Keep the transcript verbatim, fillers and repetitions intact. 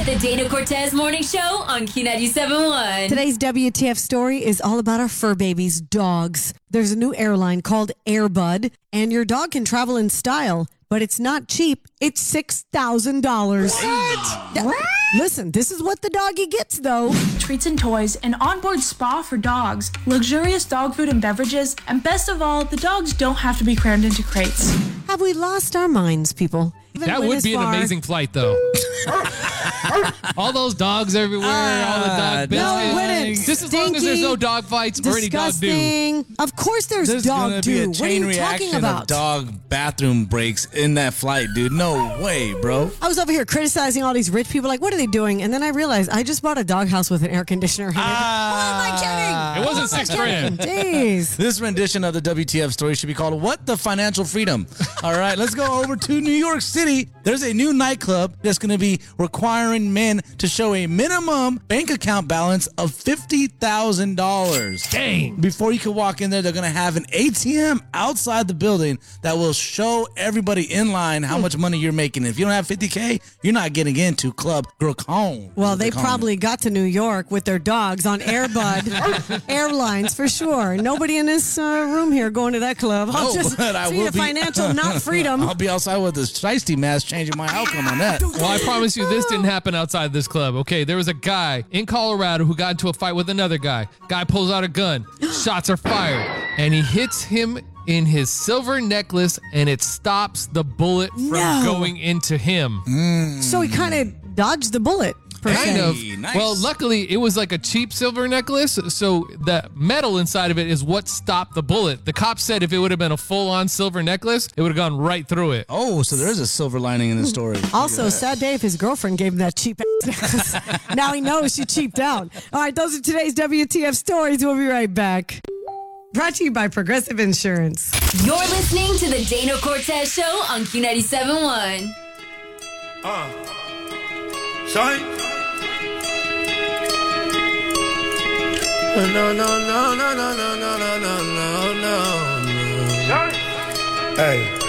The Dana Cortez Morning Show on Q ninety-seven point one. Today's W T F story is all about our fur babies, dogs. There's a new airline called Airbud, and your dog can travel in style, but it's not cheap. It's six thousand dollars. What? What? Listen, this is what the doggy gets, though. Treats and toys, an onboard spa for dogs, luxurious dog food and beverages, and best of all, the dogs don't have to be crammed into crates. Have we lost our minds, people? Even That went would as be an far- amazing flight, though. All those dogs everywhere, all the dog biscuits. No, it wouldn't. Just as long as there's no dog fights or any dog do. Disgusting. Of course there's, There's dog gonna do. be a What are chain you reaction talking about? of dog bathroom breaks in that flight, dude. No way, bro. I was over here criticizing all these rich people, like, what are they doing? And then I realized I just bought a doghouse with an air conditioner in it. Ah. Who am I kidding? It wasn't Who am I six grand. kidding? Jeez. This rendition of the W T F story should be called What the Financial Freedom. All right, let's go over to New York City. There's a new nightclub that's going to be requiring men to show a minimum bank account balance of fifty thousand dollars. Dang. Before you can walk in there, they're going to have an A T M outside the building that will show everybody in line how much money you're making. If you don't have fifty K, you're not getting into Club Grocon. Well, they probably got to New York with their dogs on Airbud Airlines for sure. Nobody in this uh, room here going to that club. I'll No, just but I see will the be- financial, not freedom. I'll be outside with a shiesty mask changing my outcome on that. Well, I promise you this didn't happen outside this club. Okay, there was a guy in Colorado who got into a fight with another guy. Guy pulls out a gun. Shots are fired. And he hits him in his silver necklace, and it stops the bullet from No. going into him. So he kind of dodged the bullet. Per Kind se. of. Hey, nice. Well, luckily, it was like a cheap silver necklace, so the metal inside of it is what stopped the bullet. The cops said if it would have been a full-on silver necklace, it would have gone right through it. Oh, so there is a silver lining in the story. Also, sad day if his girlfriend gave him that cheap ass necklace. Now he knows she cheaped out. All right, those are today's W T F stories. We'll be right back. Brought to you by Progressive Insurance. You're listening to the Dana Cortez Show on Q ninety-seven point one. Uh, son. No, no, no, no, no, no, no, no, no, no, no, no. Hey.